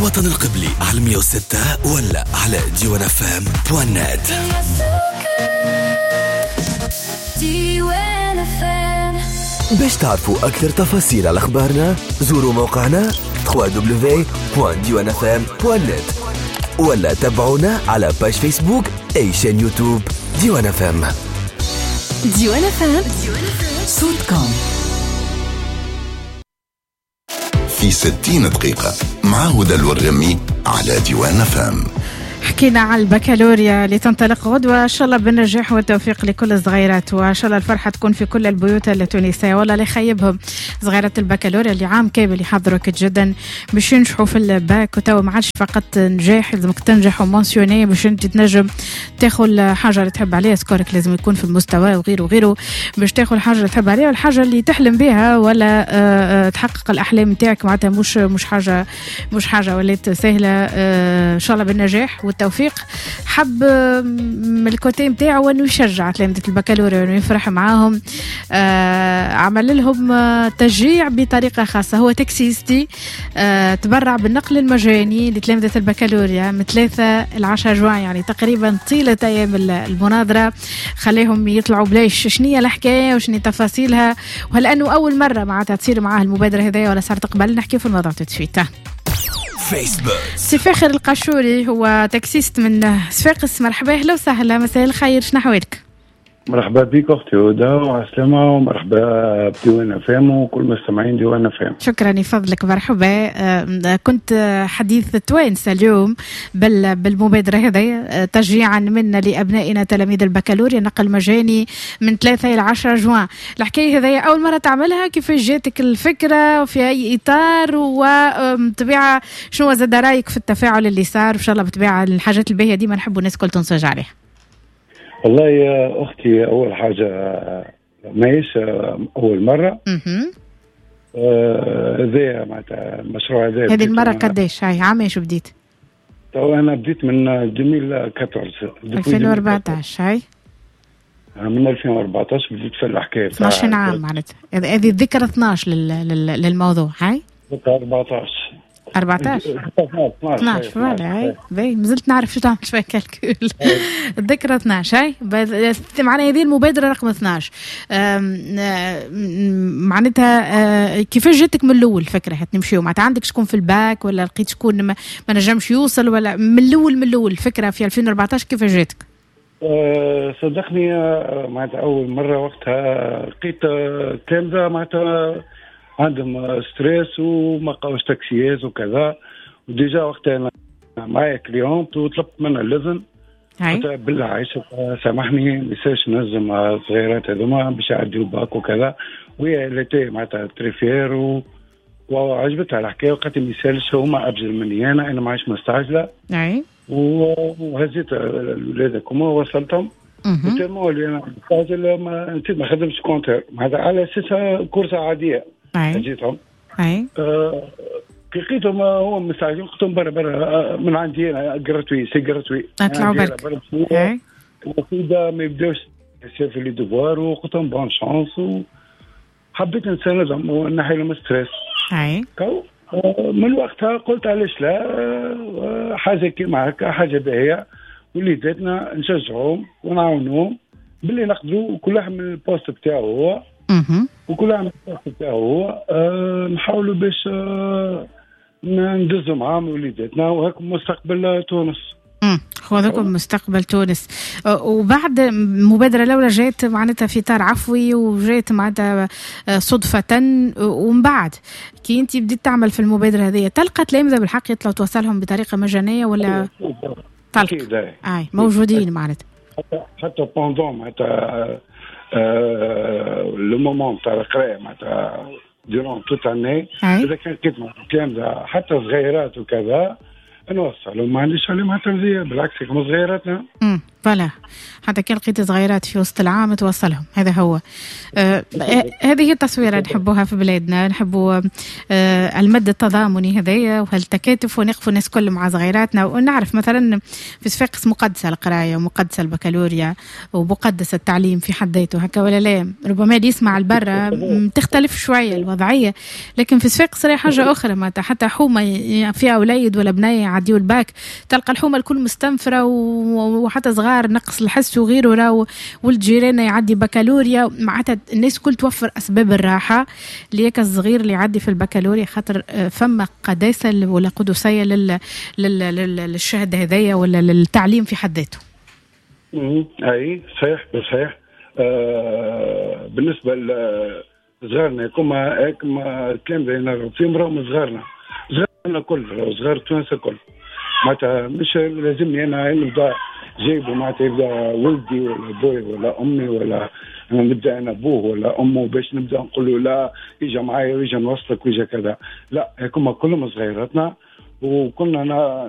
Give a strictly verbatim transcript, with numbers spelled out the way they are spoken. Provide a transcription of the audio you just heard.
وطن القبلي على مية وستة ولا على ديوان اف ام بوان نت. باش تعرفوا أكثر تفاصيل على أخبارنا زوروا موقعنا دبليو دبليو دبليو دوت ديوان اف ام دوت نت ولا تابعونا على باج فيسبوك أي شان يوتيوب ديوان اف ام. ديوان اف ام صوتكم في ستين دقيقة مع هدى الورغمي على ديوان اف ام. حكينا على البكالوريا اللي تنطلق غدوة، إن شاء الله بالنجاح والتوفيق لكل الصغيرات، وإن شاء الله الفرحة تكون في كل البيوت التونسية. والله اللي خيبهم صغيرات البكالوريا اللي عام كامل يحضروا جدا باش ينجحوا في الباك، وتوا ما عادش فقط نجاح، لازمك تنجح ومنسيوني باش انت تنجم تاخذ حاجة اللي تحب عليها. سكورك لازم يكون في المستوى وغيره وغيره باش تاخذ الحاجة اللي تحب عليها والحاجة اللي تحلم بها، ولا أه تحقق الأحلام نتاعك. معناتها مش مش حاجة مش حاجة ولات سهلة. أه إن شاء الله بالنجاح والتوفيق. حب من الكوتي متاعه وانه يشجع تلامذة البكالوريا وانه يفرح معاهم. آه عمل لهم تشجيع بطريقة خاصة. هو تاكسيستي آه تبرع بالنقل المجاني لتلامذة البكالوريا من ثلاثة العشرة جوان، يعني تقريبا طيلة أيام المناظرة. خليهم يطلعوا بلاش شنية الحكاية وشنية تفاصيلها، وهلأنه أول مرة معناتها تصير معاه المبادرة هذه ولا صارت قبل. نحكي في الموضوع تتفيته. فيسبوك سي فاخر القشوري هو تاكسيست من صفاقس. مرحبا، اهلا وسهلا، مساء الخير، شنو احوالك؟ مرحبا بك اختي هدى وعسلامة، ومرحبا بديوان افام وكل مستمعين ديوان افام. شكرا يفضلك، مرحبا. كنت حديث توانسة اليوم بالمبادرة هذه تشجيعا منا لأبنائنا تلاميذ البكالوريا، نقل مجاني من ثلاثة إلى عشرة جوان. الحكاية هذه أول مرة تعملها، كيف جاتك الفكرة وفي أي إطار، وطبيعة شنو زاد رأيك في التفاعل اللي صار؟ إن شاء الله بطبيعة الحاجات الباهية ديما نحبوا الناس كل تنصج عليها. والله يا أختي أول حاجة ماهيش أول مرة. هذا معناتها المشروع هذا هذه المرة قديش؟ هاي عام ايش بديت؟ تو أنا بديت من ألفين وأربعطاش. ألفين وأربعطاش هاي؟ من ألفين وأربعطاش بديت في الحكاية. اثناش عام معناتها، هذه الذكرى اثناش للموضوع. هاي؟ أربعطاش أربعطاش اثناش فوالا. هاي باهي، مازلت نعرف شو تعمل شويه كالكول. الذكرى اثناش. هاي معناها هذه المبادره رقم اثناش. معناتها كيفاش جاتك من الاول الفكره هتنمشيو؟ معناتها عندك شكون في الباك ولا لقيت شكون ما نجمش يوصل، ولا من الاول من الاول الفكره في ألفين وأربعطاش كيفاش جاتك؟ أه صدقني معناتها اول مره وقتها لقيت تلامذه معناتها عندهم ستريس وما لقاوش تاكسيات وكذا، وديجا وقتها انا معايا كليونت وطلبت منها اللذن. حتى بالله عايشة سامحني ميساج نجم الصغيرات هذوما باش يعديو باك وكذا، وهي لتي معناتها تريفير و... وعجبتها الحكايه، وقالت لي ميسالش هما ابجل مني انا انا معيش مستعجله. اي وهزيت الولاد هما وصلتهم. تمام اللي انا مستعجل ما نسيت ما خدمتش كونتر، هذا على اساس كورسه عاديه. جيتهم اي آه لقيتهم هو مستعجلين، قلت لهم برا برا من عندي انا جراتوي سي جراتوي اطلعوا برك. اي وكذا ما يبداوش يسافر لي دوار، وقلت لهم بون شانس وحبيت نساندهم ونحي لهم ستريس. اي من وقتها قلت علاش لا، حاجه كيما هكا حاجه باهيه وليداتنا نشجعوهم ونعاونوهم باللي نقدروا، كل واحد من البوست بتاعه هو وكل عام بتاعه هو أه نحاولوا باش أه ندزوا معاهم وليداتنا وهاك مستقبل تونس. امم هذاكم مستقبل تونس. أه وبعد المبادره الاولى جات معناتها في اطار عفوي وجات معناتها صدفه، ومن بعد كي انت بديت تعمل في المبادره هذه تلقى تلامذه بالحق يطلعوا توصلهم بطريقه مجانيه ولا تلقى؟ اي موجودين معناتها حتى حتى بوندون معناتها أه لو مومون تاع القرايه معناتها ديرون توت اني. اذا كان كنت تلامذه حتى صغيرات وكذا نوصلوا، ما عنديش عليهم حتى مزيه، بالعكس كما صغيراتنا. امم فلا حتى كان لقيت صغيرات في وسط العام توصلهم. هذا هو آه هذه هي التصويره نحبوها في بلادنا. نحبوا آه المد التضامني هذايا وهالتكاتف ونقفوا الناس كل مع صغيراتنا. ونعرف مثلا في صفاقس مقدسه القرايه ومقدسه البكالوريا ومقدس التعليم في حد ذاته هكا ولا لا؟ ربما اللي يسمع البرة تختلف شويه الوضعيه، لكن في صفاقس راهي حاجه اخرى. ما حتى حومه فيها اولاد ولا بنيه يعديوا الباك تلقى الحومه الكل مستنفره وحتى صغار نقص الحس وغيره، راهو ولد جيراننا يعدي بكالوريا. معناتها الناس كل توفر اسباب الراحه ليك الصغير اللي يعدي في البكالوريا، خاطر فما قداسه ولا قدسيه لل... لل... لل... للشهاده هذيا ولا للتعليم في حد ذاته. امم اي صحيح صحيح. آه بالنسبه لصغارنا كما كما الكلام ده في مرهم صغارنا صغارنا كل صغار تونس كل معناتها مش لازمني انا نبدا جايبه معناتها يبدا ولدي ولا بوي ولا امي ولا نبدا انا ابوه ولا امه باش نبدا نقول له لا يجي معايا ويجي نوصلك ويجي كذا. لا هما كلهم صغيراتنا وكلنا